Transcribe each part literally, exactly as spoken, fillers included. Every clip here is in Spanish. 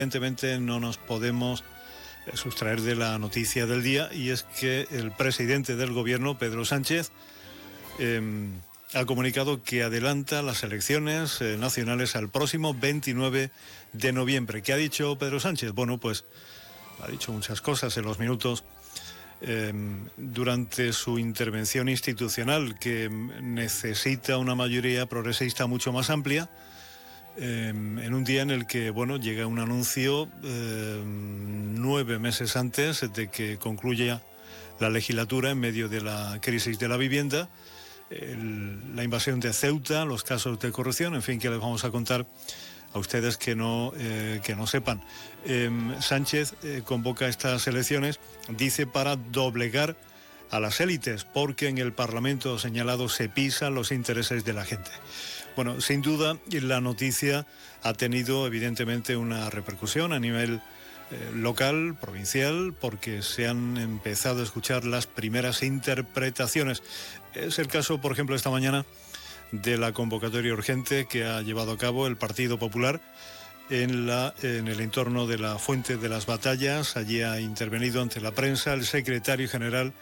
Evidentemente no nos podemos sustraer de la noticia del día, y es que el presidente del gobierno, Pedro Sánchez, eh, ha comunicado que adelanta las elecciones eh, nacionales al próximo veintinueve de noviembre. ¿Qué ha dicho Pedro Sánchez? Bueno, pues ha dicho muchas cosas en los minutos eh, durante su intervención institucional, que necesita una mayoría progresista mucho más amplia. Eh, en un día en el que, bueno, llega un anuncio eh, nueve meses antes de que concluya la legislatura en medio de la crisis de la vivienda, el, la invasión de Ceuta, los casos de corrupción, en fin, que les vamos a contar a ustedes que no, eh, que no sepan. Eh, Sánchez eh, convoca estas elecciones, dice, para doblegar a las élites, porque en el Parlamento señalado se pisan los intereses de la gente. Bueno, sin duda la noticia ha tenido evidentemente una repercusión a nivel eh, local, provincial, porque se han empezado a escuchar las primeras interpretaciones. Es el caso, por ejemplo, esta mañana de la convocatoria urgente que ha llevado a cabo el Partido Popular en, la, en el entorno de la Fuente de las Batallas. Allí ha intervenido ante la prensa el secretario general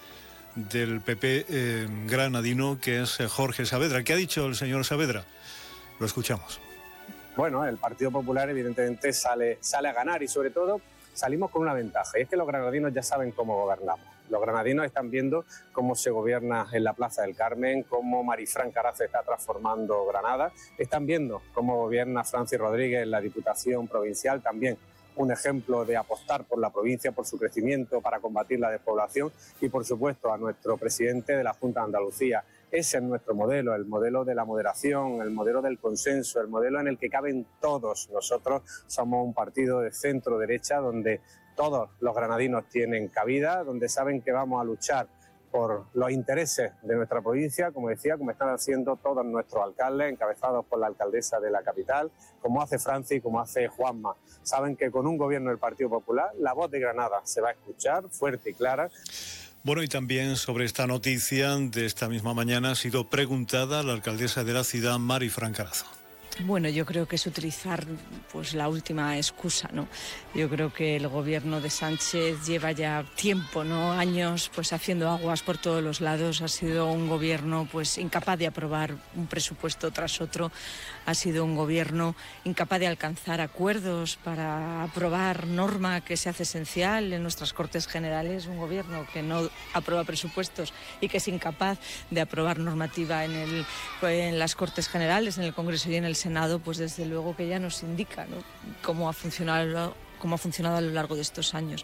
del P P eh, granadino, que es Jorge Saavedra. ¿Qué ha dicho el señor Saavedra? Lo escuchamos. Bueno, el Partido Popular evidentemente sale, sale a ganar, y sobre todo salimos con una ventaja, y es que los granadinos ya saben cómo gobernamos. Los granadinos están viendo cómo se gobierna en la Plaza del Carmen, cómo Marifran Carazo está transformando Granada, están viendo cómo gobierna Francis Rodríguez en la Diputación Provincial, también un ejemplo de apostar por la provincia, por su crecimiento, para combatir la despoblación, y por supuesto a nuestro presidente de la Junta de Andalucía. Ese es nuestro modelo, el modelo de la moderación, el modelo del consenso, el modelo en el que caben todos. Nosotros somos un partido de centro-derecha donde todos los granadinos tienen cabida, donde saben que vamos a luchar por los intereses de nuestra provincia, como decía, como están haciendo todos nuestros alcaldes, encabezados por la alcaldesa de la capital, como hace Francis, como hace Juanma. Saben que con un gobierno del Partido Popular, la voz de Granada se va a escuchar fuerte y clara. Bueno, y también sobre esta noticia de esta misma mañana ha sido preguntada la alcaldesa de la ciudad, Marifran Carazo. Bueno, yo creo que es utilizar pues la última excusa, ¿no? Yo creo que el gobierno de Sánchez lleva ya tiempo, ¿no? Años, pues haciendo aguas por todos los lados. Ha sido un gobierno pues incapaz de aprobar un presupuesto tras otro. Ha sido un gobierno incapaz de alcanzar acuerdos para aprobar norma que se hace esencial en nuestras Cortes Generales. Un gobierno que no aprueba presupuestos y que es incapaz de aprobar normativa en, el, en las Cortes Generales, en el Congreso y en el Senado, pues desde luego que ya nos indica, ¿no?, cómo ha funcionado, cómo ha funcionado a lo largo de estos años.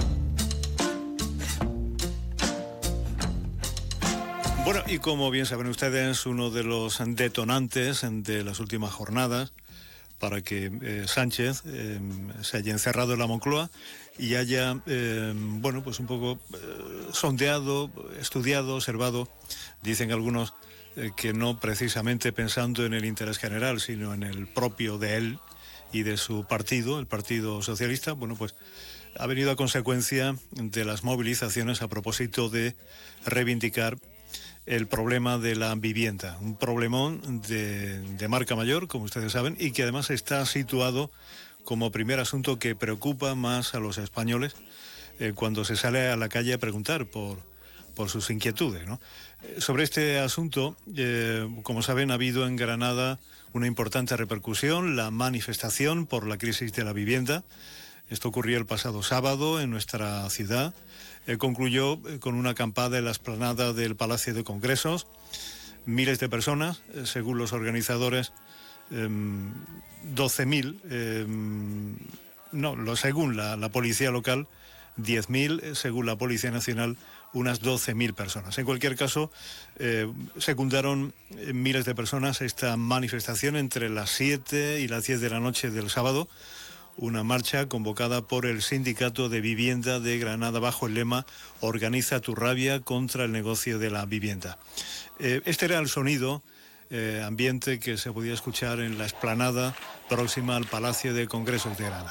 Bueno, y como bien saben ustedes, uno de los detonantes de las últimas jornadas para que eh, Sánchez eh, se haya encerrado en la Moncloa y haya, eh, bueno, pues un poco eh, sondeado, estudiado, observado, dicen algunos, eh, que no precisamente pensando en el interés general, sino en el propio de él y de su partido, el Partido Socialista. Bueno, pues ha venido a consecuencia de las movilizaciones a propósito de reivindicar el problema de la vivienda, un problemón de, de marca mayor, como ustedes saben, y que además está situado como primer asunto que preocupa más a los españoles eh, cuando se sale a la calle a preguntar por, por sus inquietudes, ¿no? Eh, sobre este asunto, eh, como saben, ha habido en Granada una importante repercusión, la manifestación por la crisis de la vivienda. Esto ocurrió el pasado sábado en nuestra ciudad. Eh, concluyó eh, con una acampada en la explanada del Palacio de Congresos. Miles de personas, eh, según los organizadores, eh, doce mil, eh, no, lo, según la, la policía local, diez mil, eh, según la Policía Nacional, unas doce mil personas. En cualquier caso, eh, secundaron eh, miles de personas esta manifestación entre las siete y las diez de la noche del sábado. Una marcha convocada por el Sindicato de Vivienda de Granada bajo el lema "Organiza tu rabia contra el negocio de la vivienda". Eh, este era el sonido eh, ambiente que se podía escuchar en la explanada próxima al Palacio de Congresos de Granada.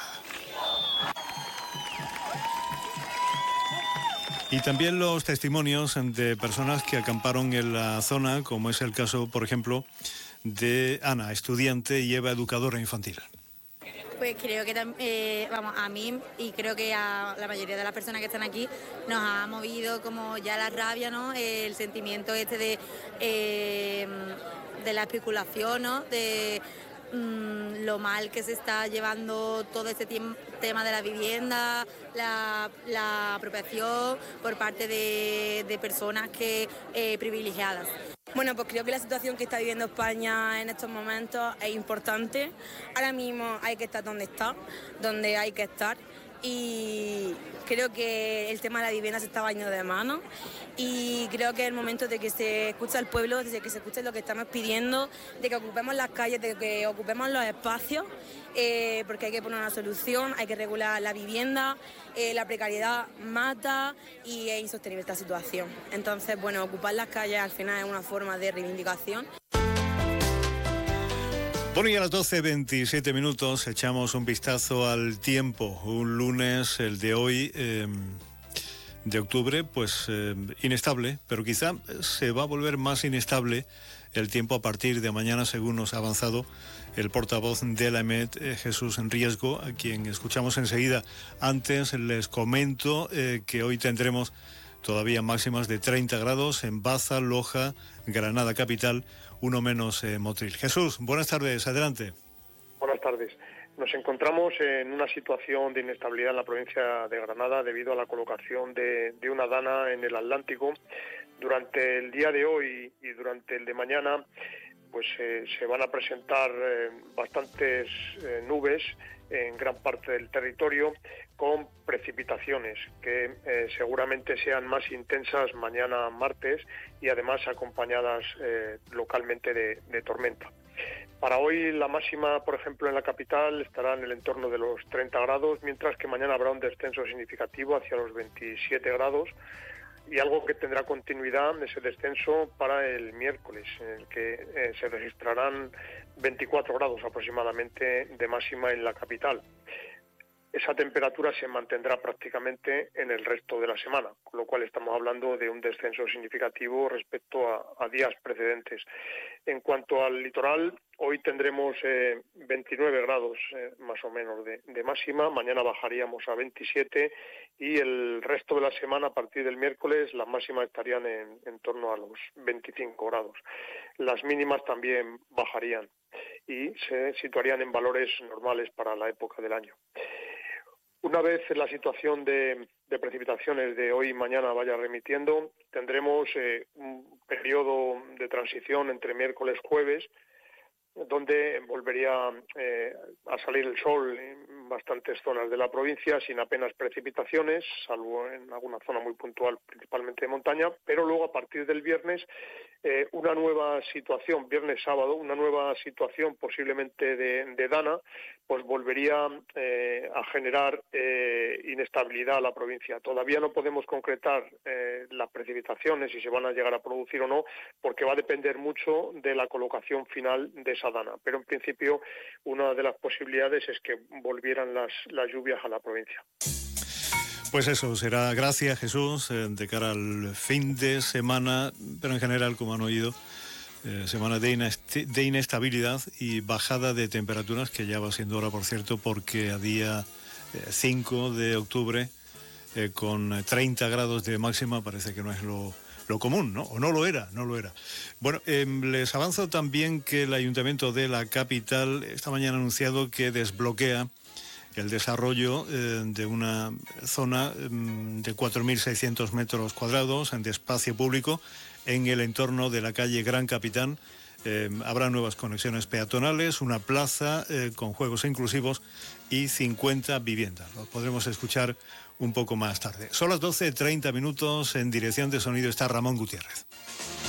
Y también los testimonios de personas que acamparon en la zona, como es el caso, por ejemplo, de Ana, estudiante, y Eva, educadora infantil. Pues creo que, eh, vamos, a mí y creo que a la mayoría de las personas que están aquí nos ha movido como ya la rabia, ¿no? El sentimiento este de, eh, de la especulación, ¿no? De mmm, lo mal que se está llevando todo este tema de la vivienda, la, la apropiación por parte de, de personas que eh, privilegiadas. Bueno, pues creo que la situación que está viviendo España en estos momentos es importante. Ahora mismo hay que estar donde está, donde hay que estar. Y creo que el tema de la vivienda se está bañando de mano y creo que es el momento de que se escuche al pueblo, de que se escuche lo que estamos pidiendo, de que ocupemos las calles, de que ocupemos los espacios, eh, porque hay que poner una solución, hay que regular la vivienda, eh, la precariedad mata y es insostenible esta situación. Entonces, bueno, ocupar las calles al final es una forma de reivindicación. Bueno, y a las doce veintisiete minutos echamos un vistazo al tiempo. Un lunes, el de hoy, eh, de octubre, pues eh, inestable, pero quizá se va a volver más inestable el tiempo a partir de mañana, según nos ha avanzado el portavoz de la EMET, eh, Jesús Riesgo, a quien escuchamos enseguida. Antes les comento eh, que hoy tendremos todavía máximas de treinta grados en Baza, Loja, Granada capital, uno menos eh, Motril. Jesús, buenas tardes, adelante. Buenas tardes. Nos encontramos en una situación de inestabilidad en la provincia de Granada debido a la colocación de, de una dana en el Atlántico. Durante el día de hoy y durante el de mañana, pues eh, se van a presentar eh, bastantes eh, nubes en gran parte del territorio con precipitaciones que eh, seguramente sean más intensas mañana martes y además acompañadas eh, localmente de, de tormenta. Para hoy la máxima, por ejemplo, en la capital estará en el entorno de los treinta grados, mientras que mañana habrá un descenso significativo hacia los veintisiete grados y algo que tendrá continuidad, ese descenso, para el miércoles, en el que eh, se registrarán veinticuatro grados aproximadamente de máxima en la capital. Esa temperatura se mantendrá prácticamente en el resto de la semana, con lo cual estamos hablando de un descenso significativo respecto a, a días precedentes. En cuanto al litoral, hoy tendremos eh, veintinueve grados eh, más o menos de, de máxima, mañana bajaríamos a veintisiete y el resto de la semana, a partir del miércoles, las máximas estarían en, en torno a los veinticinco grados. Las mínimas también bajarían y se situarían en valores normales para la época del año. Una vez la situación de, de precipitaciones de hoy y mañana vaya remitiendo, tendremos eh, un periodo de transición entre miércoles y jueves, donde volvería eh, a salir el sol en bastantes zonas de la provincia sin apenas precipitaciones, salvo en alguna zona muy puntual, principalmente de montaña, pero luego a partir del viernes eh, una nueva situación, viernes sábado, una nueva situación posiblemente de, de dana, pues volvería eh, a generar eh, inestabilidad a la provincia. Todavía no podemos concretar eh, las precipitaciones, si se van a llegar a producir o no, porque va a depender mucho de la colocación final de esa dana, pero en principio una de las posibilidades es que volvieran las, las lluvias a la provincia. Pues eso, será gracias Jesús, eh, de cara al fin de semana, pero en general, como han oído, eh, semana de, inest- de inestabilidad y bajada de temperaturas, que ya va siendo hora, por cierto, porque a día eh, cinco de octubre, eh, con treinta grados de máxima, parece que no es lo... lo común, ¿no? O no lo era, no lo era. Bueno, eh, les avanzo también que el Ayuntamiento de la capital esta mañana ha anunciado que desbloquea el desarrollo eh, de una zona eh, de cuatro mil seiscientos metros cuadrados de espacio público en el entorno de la calle Gran Capitán. Eh, habrá nuevas conexiones peatonales, una plaza eh, con juegos inclusivos y cincuenta viviendas. Lo podremos escuchar un poco más tarde. Son las doce treinta minutos, en Dirección de Sonido está Ramón Gutiérrez.